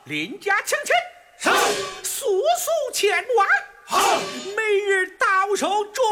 邻家请亲， 是， 速速前往。 好， 每日到手准